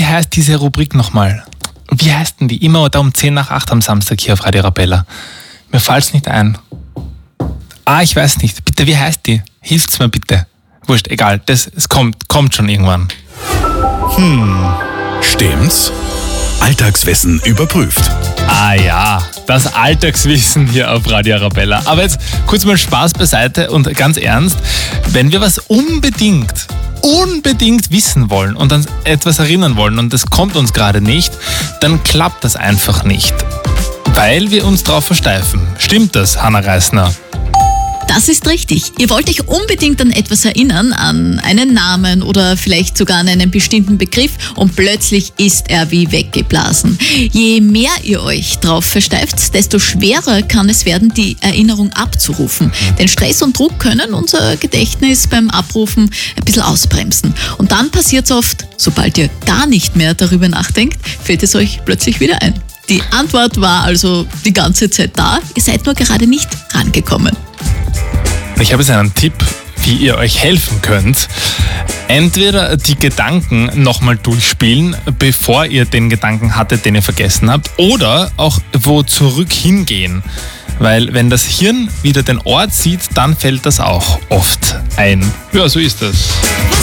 heißt diese Rubrik nochmal? Wie heißt denn die? Immer da um 10:08 am Samstag hier auf Radio Arabella. Mir fällt's nicht ein. Ich weiß nicht. Bitte, wie heißt die? Hilft's mir bitte. Wurscht, egal. Es kommt schon irgendwann. Stimmt's? Alltagswissen überprüft. Ja, das Alltagswissen hier auf Radio Arabella. Aber jetzt kurz mal Spaß beiseite und ganz ernst. Wenn wir was unbedingt wissen wollen und an etwas erinnern wollen und das kommt uns gerade nicht, dann klappt das einfach nicht. Weil wir uns drauf versteifen. Stimmt das, Hanna Reisner? Das ist richtig. Ihr wollt euch unbedingt an etwas erinnern, an einen Namen oder vielleicht sogar an einen bestimmten Begriff und plötzlich ist er wie weggeblasen. Je mehr ihr euch drauf versteift, desto schwerer kann es werden, die Erinnerung abzurufen. Denn Stress und Druck können unser Gedächtnis beim Abrufen ein bisschen ausbremsen. Und dann passiert es oft, sobald ihr gar nicht mehr darüber nachdenkt, fällt es euch plötzlich wieder ein. Die Antwort war also die ganze Zeit da, ihr seid nur gerade nicht rangekommen. Ich habe jetzt einen Tipp, wie ihr euch helfen könnt. Entweder die Gedanken nochmal durchspielen, bevor ihr den Gedanken hattet, den ihr vergessen habt, oder auch wo zurück hingehen. Weil wenn das Hirn wieder den Ort sieht, dann fällt das auch oft ein. Ja, so ist das.